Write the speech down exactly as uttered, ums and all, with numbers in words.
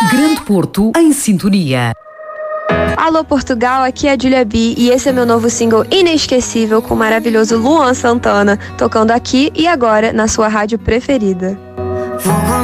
Grande Porto em sintonia. Alô Portugal, aqui é a Julia B e esse é meu novo single inesquecível com o maravilhoso Luan Santana, tocando aqui e agora na sua rádio preferida.